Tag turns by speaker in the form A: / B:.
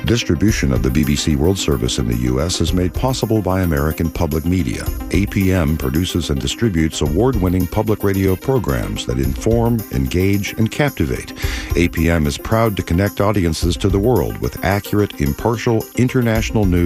A: Distribution of the BBC World Service in the U.S. is made possible by American Public Media. APM produces and distributes award-winning public radio programs that inform, engage, and captivate. APM is proud to connect audiences to the world with accurate, impartial, international news